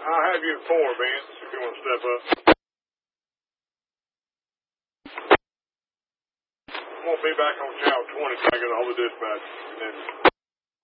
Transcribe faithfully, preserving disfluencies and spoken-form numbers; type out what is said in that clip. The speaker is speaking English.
I'll have you in four, Vince, if you want to step up. I won't be back on channel twenty till I get a hold of dispatch.